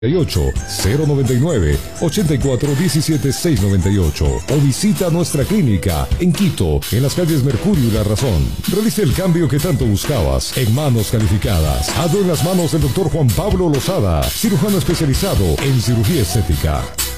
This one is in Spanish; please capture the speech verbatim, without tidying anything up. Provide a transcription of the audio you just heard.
ocho cero noventa y nueve ochenta y cuatro diecisiete seiscientos noventa y ocho o visita nuestra clínica en Quito, en las calles Mercurio y La Razón. Realice el cambio que tanto buscabas en manos calificadas. Hazlo en las manos del doctor Juan Pablo Lozada, cirujano especializado en cirugía estética.